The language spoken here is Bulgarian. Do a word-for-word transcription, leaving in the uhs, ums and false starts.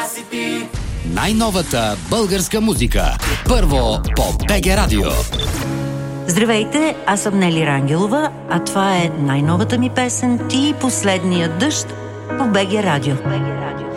си ти. Най-новата българска музика. Първо по БГ Радио. Здравейте, аз съм Нели Рангелова, а това е най-новата ми песен "Ти и последния дъжд" по БГ Радио.